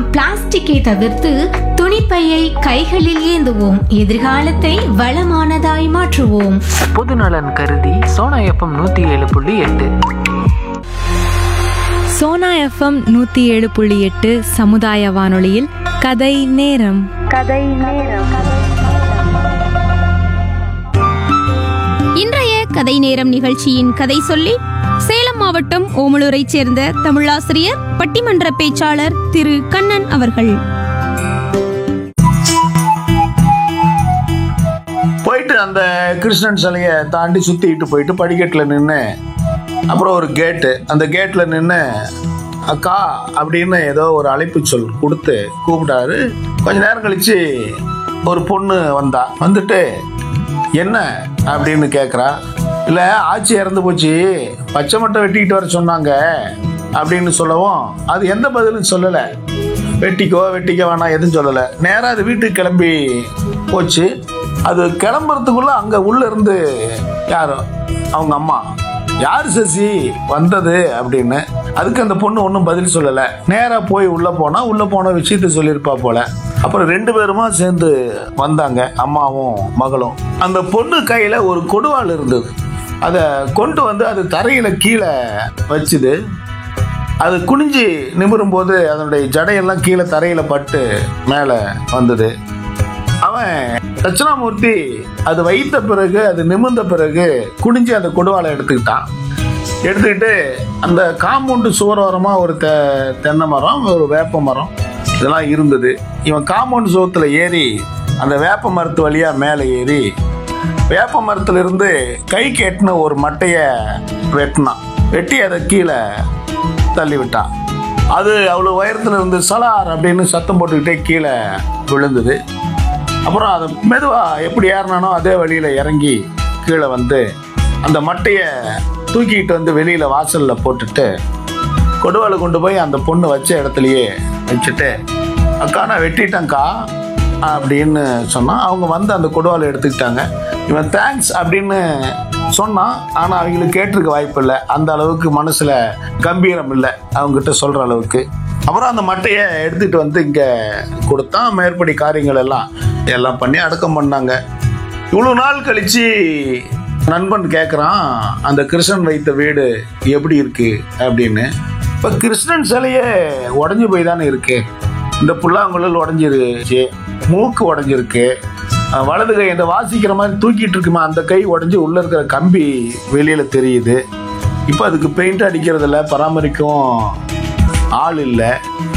பிளாஸ்டிக்கை தவிர்த்து துணிப்பையை கைகளில் ஏந்துவோம். எதிர்காலத்தை வளமானதாய் மாற்றுவோம். பொதுநலன் கருதி சோனா எஃப்எம் 107.8. சோனா எஃப்எம் 107.8 சமுதாய வானொலியில் கதை நேரம். இன்றைய கதை நேரம் நிகழ்ச்சியின் கதை சொல்லி சேலம் மாவட்டம் ஓமலூரைச் சேர்ந்த தமிழாசிரியர், பட்டிமன்ற பேச்சாளர் திரு கண்ணன் அவர்கள். போயிட்டு அந்த கிருஷ்ணன் சிலையை தாண்டி சுத்திட்டு போயிட்டு படிக்கட்டில் நின்று, அப்புறம் ஒரு கேட்டு, அந்த கேட்டில் நின்று அக்கா அப்படின்னு ஏதோ ஒரு அழைப்பு சொல் கொடுத்து கூப்பிட்டாரு. கொஞ்ச நேரம் கழிச்சு ஒரு பொண்ணு வந்துட்டு என்ன அப்படின்னு கேட்குறா. இல்லை, ஆட்சி இறந்து போச்சு, பச்சை மட்டை வெட்டிக்கிட்டு வர சொன்னாங்க அப்படின்னு சொல்லவும் அது எந்த பதிலும் சொல்லலை. வெட்டிக்க வேணாம் எதுவும் சொல்லலை. நேராக அது வீட்டுக்கு கிளம்பி போச்சு. அது கிளம்புறதுக்குள்ள அங்கே உள்ள இருந்து யாரோ அவங்க அம்மா, யார் சசி வந்தது அப்படின்னு. அதுக்கு அந்த பொண்ணு ஒன்றும் பதில் சொல்லலை. நேராக போய் உள்ளே போன விஷயத்த சொல்லியிருப்பா போல. அப்புறம் 2 பேருமா சேர்ந்து வந்தாங்க, அம்மாவும் மகளும். அந்த பொண்ணு கையில் ஒரு கொடுவாள் இருந்தது. அதை கொண்டு வந்து அது தரையில் கீழே வச்சுது. அது குனிஞ்சு நிமிரும் போது அதனுடைய ஜடையெல்லாம் கீழே தரையில் பட்டு மேலே வந்தது. அவன் தட்சிணாமூர்த்தி அது வைத்த பிறகு, அது நிமிர்ந்த பிறகு குனிஞ்சு அந்த கொடுவாளை எடுத்துக்கிட்டு அந்த காம்பவுண்டு சுவரோரமாக ஒரு தென்னை மரம், ஒரு வேப்ப மரம் இதெல்லாம் இருந்தது. இவன் காம்பவுண்டு சுவத்தில் ஏறி அந்த வேப்ப மரத்து வழியாக மேலே ஏறி வேப்ப மரத்துலேருந்து கை கேட்டுன்னு ஒரு மட்டையை வெட்டி அதை கீழே தள்ளி விட்டான். அது அவ்வளோ உயரத்தில் இருந்து சலார் அப்படின்னு சத்தம் போட்டுக்கிட்டே கீழே விழுந்தது. அப்புறம் அதை மெதுவாக எப்படி ஏறினானோ அதே வழியில் இறங்கி கீழே வந்து அந்த மட்டையை தூக்கிட்டு வந்து வெளியில் வாசலில் போட்டுட்டு கொடுவாளை கொண்டு போய் அந்த பொண்ணு வச்ச இடத்துலையே வச்சுட்டு, அக்கா நான் வெட்டிட்டேங்க்கா அப்படின்னு சொன்னான். அவங்க வந்து அந்த கொடுவாளை எடுத்துக்கிட்டாங்க. இவன் தேங்க்ஸ் அப்படின்னு சொன்னான். ஆனால் அவங்களுக்கு கேட்டிருக்க வாய்ப்பு இல்லை. அந்த அளவுக்கு மனசில் கம்பீரம் இல்லை அவங்ககிட்ட சொல்கிற அளவுக்கு. அப்புறம் அந்த மட்டையை எடுத்துகிட்டு வந்து இங்கே கொடுத்தான். மேற்படி காரியங்கள் எல்லாம் பண்ணி அடக்கம் பண்ணாங்க. இவ்வளோ நாள் கழித்து நண்பன் கேட்குறான், அந்த கிருஷ்ணன் வைத்த வீடு எப்படி இருக்கு அப்படின்னு. இப்போ கிருஷ்ணன் சிலையே உடஞ்சி போய் தானே இருக்கு. இந்த புல்லாங்குழல் உடஞ்சிருச்சு, மூக்கு உடஞ்சிருக்கு, வலது கை இந்த வாசிக்கிற மாதிரி தூக்கிட்டு இருக்குமா அந்த கை உடஞ்சி உள்ளே இருக்கிற கம்பி வெளியில் தெரியுது. இப்போ அதுக்கு பெயிண்ட் அடிக்கிறதில்ல, பராமரிக்கும் ஆள் இல்லை.